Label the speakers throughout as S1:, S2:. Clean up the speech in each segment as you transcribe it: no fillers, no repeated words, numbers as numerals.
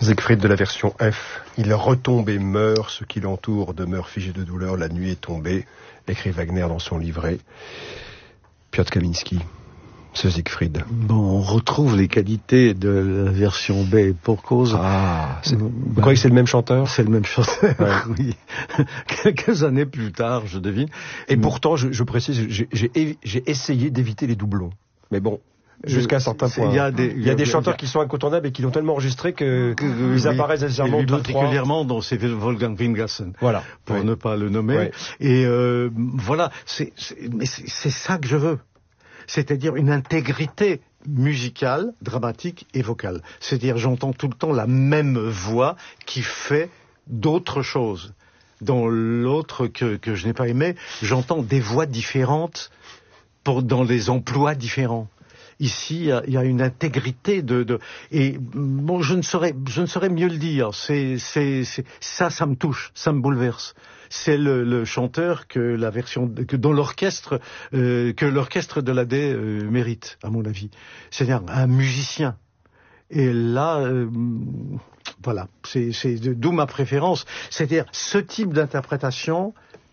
S1: Siegfried de la version F. Il retombe et meurt, ce qui l'entoure demeure figé de douleur, la nuit est tombée, écrit Wagner dans son livret. Piotr Kaminski, ce Siegfried.
S2: Bon, on retrouve les qualités de la version B pour cause.
S1: Vous croyez que c'est le même chanteur?
S2: C'est le même chanteur,
S1: ouais.
S2: Oui. Quelques années plus tard, je devine.
S1: Et pourtant, je précise, j'ai essayé d'éviter les doublons. Mais bon, jusqu'à un certain point. Il y a des chanteurs qui sont incontournables et qui l'ont tellement enregistré qu'ils apparaissent nécessairement deux,
S2: particulièrement dans ces Wolfgang Wingassen.
S1: Voilà.
S2: Pour ne pas le nommer.
S1: Ouais.
S2: Et voilà, c'est ça que je veux. C'est-à-dire une intégrité musicale, dramatique et vocale. C'est-à-dire j'entends tout le temps la même voix qui fait d'autres choses. Dans l'autre que je n'ai pas aimé, j'entends des voix différentes dans des emplois différents. Ici, il y a une intégrité et bon, je ne saurais mieux le dire. Ça me touche, ça me bouleverse. C'est le chanteur que l'orchestre de l'AD mérite, à mon avis. C'est-à-dire un musicien. Et là, voilà, c'est d'où ma préférence. C'est-à-dire ce type d'interprétation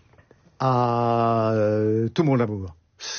S2: a tout mon amour.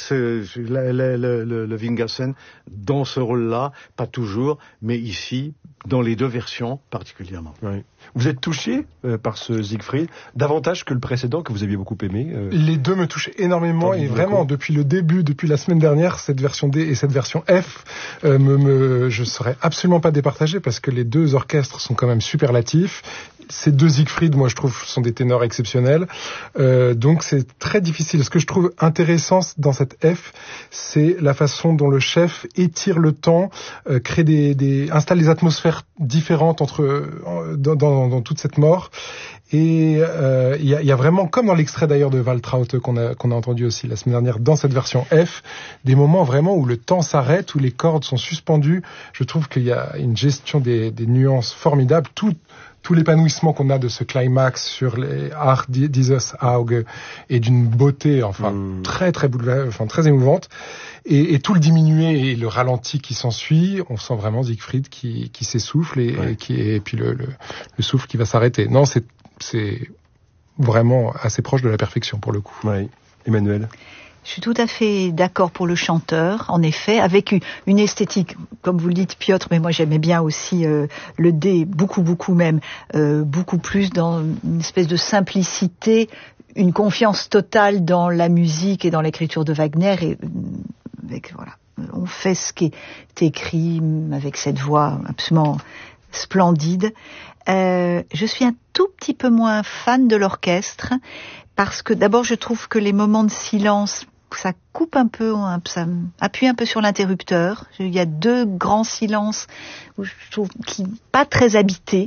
S2: Le Wingassen, dans ce rôle-là, pas toujours, mais ici, dans les deux versions particulièrement.
S1: Oui. Vous êtes touché par ce Siegfried, davantage que le précédent que vous aviez beaucoup aimé
S3: Les deux me touchent énormément et vraiment, depuis le début, depuis la semaine dernière, cette version D et cette version F, je serais absolument pas départagé parce que les deux orchestres sont quand même superlatifs. Ces deux Siegfried, moi je trouve, sont des ténors exceptionnels. Donc c'est très difficile. Ce que je trouve intéressant dans cette F, c'est la façon dont le chef étire le temps, installe des atmosphères différentes dans toute cette mort. Et il y a vraiment, comme dans l'extrait d'ailleurs de Waltraute qu'on a entendu aussi la semaine dernière, dans cette version F, des moments vraiment où le temps s'arrête, où les cordes sont suspendues. Je trouve qu'il y a une gestion des nuances formidables. Tout l'épanouissement qu'on a de ce climax sur les Ach dieses Auge est d'une beauté, très très émouvante. Et tout le diminué et le ralenti qui s'ensuit, on sent vraiment Siegfried qui s'essouffle et puis le souffle qui va s'arrêter. Non, c'est vraiment assez proche de la perfection pour le coup.
S1: Oui. Emmanuel?
S4: Je suis tout à fait d'accord pour le chanteur, en effet, avec une esthétique, comme vous le dites, Piotr, mais moi j'aimais bien aussi le D, beaucoup même, beaucoup plus dans une espèce de simplicité, une confiance totale dans la musique et dans l'écriture de Wagner, et voilà, on fait ce qui est écrit avec cette voix absolument splendide. Je suis un tout petit peu moins fan de l'orchestre, parce que d'abord je trouve que les moments de silence, ça coupe un peu, ça appuie un peu sur l'interrupteur. Il y a deux grands silences où je trouve qui pas très habités.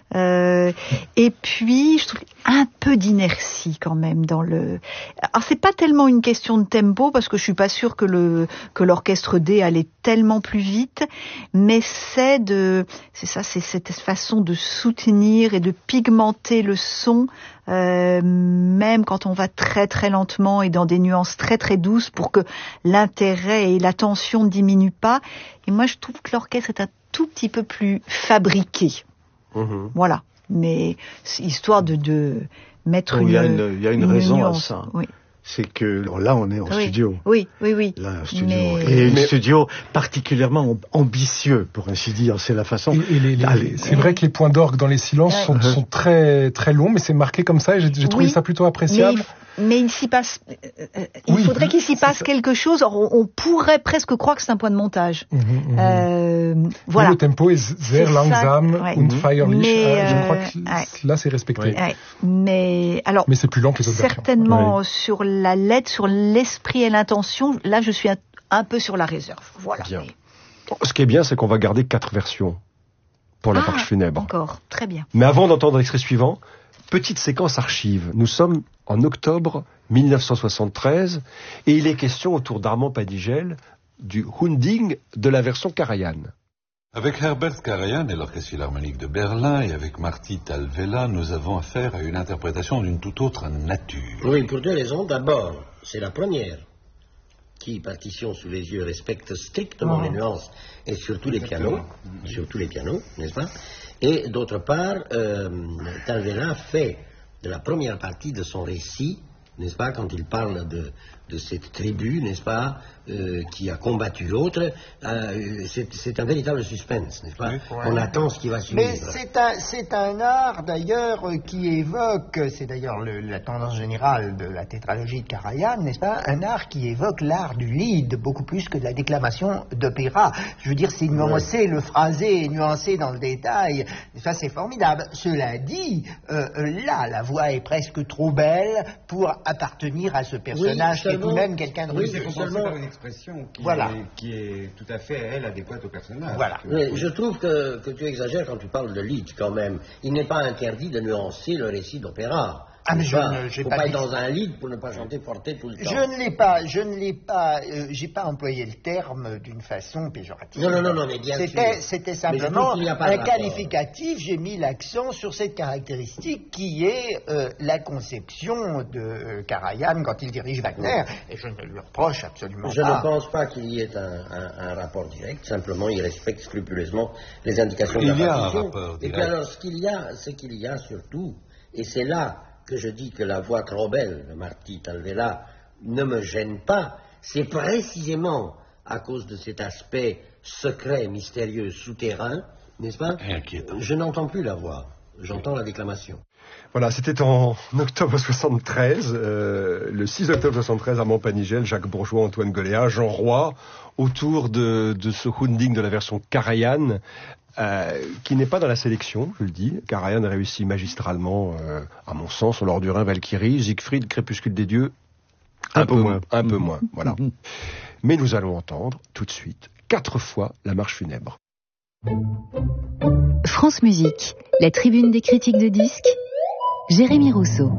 S4: Et puis je trouve un peu d'inertie quand même dans le. Alors c'est pas tellement une question de tempo parce que je suis pas sûre que l'orchestre D allait tellement plus vite, mais c'est cette façon de soutenir et de pigmenter le son, même quand on va très très lentement et dans des nuances très très douces pour que l'intérêt et l'attention ne diminuent pas. Et moi je trouve que l'orchestre est un tout petit peu plus fabriqué. Voilà, mais histoire de mettre
S2: il y a une raison
S4: nuance.
S2: à ça.
S4: Oui.
S2: C'est que là on est en studio.
S4: Oui.
S2: Là, un studio. Et un studio particulièrement ambitieux, pour ainsi dire. C'est la façon.
S3: C'est vrai que les points d'orgue dans les silences sont très très longs, mais c'est marqué comme ça. Et j'ai trouvé ça plutôt appréciable.
S4: Mais il s'y passe. Il faudrait qu'il s'y passe quelque chose. On pourrait presque croire que c'est un point de montage. Voilà.
S3: Le tempo est sehr langsam und feierlich. Je crois que là c'est respecté.
S4: Mais c'est
S3: plus lent que les autres versions.
S4: Certainement sur la lettre, sur l'esprit et l'intention. Là, je suis un peu sur la réserve. Voilà.
S1: Bien. Ce qui est bien, c'est qu'on va garder 4 versions pour la marche funèbre.
S4: Encore, très bien.
S1: Mais avant d'entendre l'extrait suivant, petite séquence archive. Nous sommes en octobre 1973 et il est question autour d'Armand Padigel du Hunding de la version Karajan.
S5: Avec Herbert Karajan et l'Orchestre Philharmonique de Berlin et avec Marty Talvela, nous avons affaire à une interprétation d'une toute autre nature.
S6: Oui, pour 2 raisons. D'abord, c'est la première. qui, partition sous les yeux, respecte strictement les nuances, et surtout les pianos, n'est-ce pas? Et d'autre part, Talvela fait de la première partie de son récit, n'est-ce pas, quand il parle de cette tribu, n'est-ce pas, qui a combattu l'autre, c'est un véritable suspense, n'est-ce pas? On attend ce qui va suivre.
S7: Mais c'est un art d'ailleurs qui évoque, c'est d'ailleurs la tendance générale de la tétralogie de Karajan, n'est-ce pas, un art qui évoque l'art du lied beaucoup plus que de la déclamation d'opéra. Je veux dire, c'est nuancé, le phrasé est nuancé dans le détail, ça c'est formidable. Cela dit, là, la voix est presque trop belle pour appartenir à ce personnage qui est tout de même quelqu'un de russe.
S8: C'est compensé par une expression qui est tout à fait, elle, adéquate au personnage.
S6: Voilà. Mais je trouve que tu exagères quand tu parles de lied, quand même. Il n'est pas interdit de nuancer le récit d'opéra.
S7: Ah, mais
S6: j'ai pas être dans un lied pour ne pas chanter forté tout le temps.
S7: Je ne l'ai pas, j'ai pas employé le terme d'une façon péjorative.
S6: Non, mais bien sûr.
S7: C'était simplement un qualificatif, j'ai mis l'accent sur cette caractéristique qui est la conception de Karajan quand il dirige Wagner, et je ne lui reproche absolument pas.
S6: Je ne pense pas qu'il y ait un rapport direct, simplement il respecte scrupuleusement les indications de la partition. Et puis alors, ce qu'il y a surtout, et c'est là que je dis que la voix trop belle de Martí Talvela ne me gêne pas, c'est précisément à cause de cet aspect secret, mystérieux, souterrain, n'est-ce pas?
S5: Inquiétant.
S6: Je n'entends plus la voix, j'entends la déclamation.
S1: Voilà, c'était en octobre 73, le 6 octobre 73 à Montpanigel, Jacques Bourgeois, Antoine Goléa, Jean Roy, autour de ce Hunding de la version Karajan, qui n'est pas dans la sélection, je le dis. Karajan réussit magistralement, à mon sens, on leur du Rhin, Valkyrie, Siegfried, Crépuscule des dieux, un peu moins, voilà. Mais nous allons entendre tout de suite 4 fois la marche funèbre.
S9: France Musique, la tribune des critiques de disques, Jérémy Rousseau.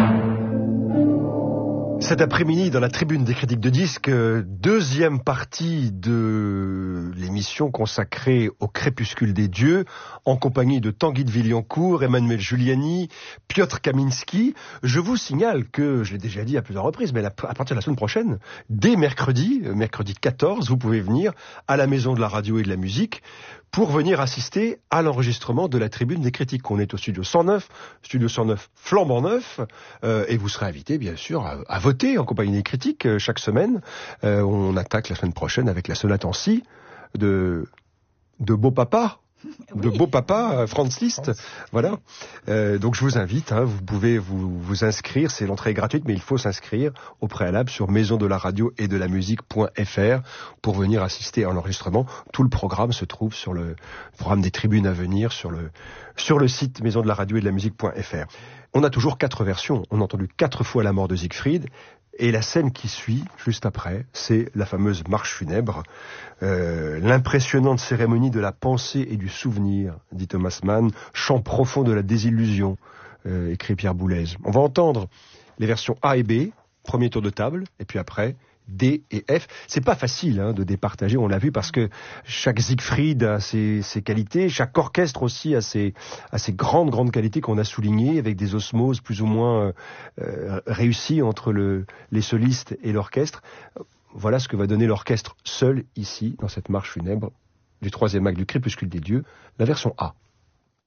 S1: Cet après-midi, dans la tribune des critiques de disques, deuxième partie de l'émission consacrée au crépuscule des dieux, en compagnie de Tanguy de Villancourt, Emmanuel Giuliani, Piotr Kaminski. Je vous signale que, je l'ai déjà dit à plusieurs reprises, mais à partir de la semaine prochaine, dès mercredi 14, vous pouvez venir à la Maison de la Radio et de la Musique pour venir assister à l'enregistrement de la tribune des critiques. On est au studio 109 flambant neuf, et vous serez invité bien sûr à voter en compagnie des critiques chaque semaine. On attaque la semaine prochaine avec la sonate en si de Beau Papa. De Beau Papa, Franz Liszt, voilà. Donc je vous invite, vous pouvez vous inscrire, c'est l'entrée est gratuite, mais il faut s'inscrire au préalable sur maisondelaradio-et-de-la-musique.fr pour venir assister à l'enregistrement. Tout le programme se trouve sur le programme des tribunes à venir, sur le site maisondelaradio-et-de-la-musique.fr. On a toujours 4 versions. On a entendu 4 fois la mort de Siegfried. Et la scène qui suit, juste après, c'est la fameuse marche funèbre, l'impressionnante cérémonie de la pensée et du souvenir, dit Thomas Mann, chant profond de la désillusion, écrit Pierre Boulez. On va entendre les versions A et B, premier tour de table, et puis après D et F. C'est pas facile de départager, on l'a vu, parce que chaque Siegfried a ses qualités, chaque orchestre aussi a ses grandes qualités qu'on a soulignées, avec des osmoses plus ou moins réussies entre les solistes et l'orchestre. Voilà ce que va donner l'orchestre seul ici, dans cette marche funèbre du 3e acte du Crépuscule des dieux, la version A.